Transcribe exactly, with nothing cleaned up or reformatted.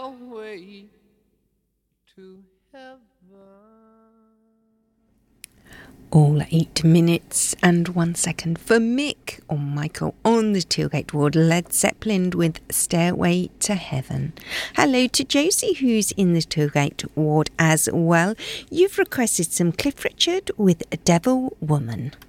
stairway to heaven. All eight minutes and one second for Mick or Michael on the Tailgate Ward. Led Zeppelin with Stairway to Heaven. Hello to Josie, who's in the Tailgate Ward as well. You've requested some Cliff Richard with Devil Woman.